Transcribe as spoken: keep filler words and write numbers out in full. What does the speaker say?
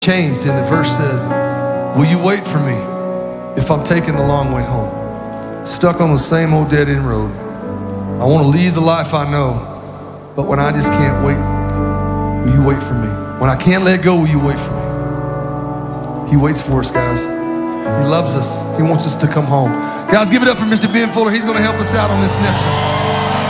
changed, and the verse said, will you wait for me if I'm taking the long way home? Stuck on the same old dead end road. I want to leave the life I know, but when I just can't wait, will you wait for me? When I can't let go, will you wait for me? He waits for us, guys. He loves us. He wants us to come home. Guys, give it up for Mister Ben Fuller. He's going to help us out on this next one.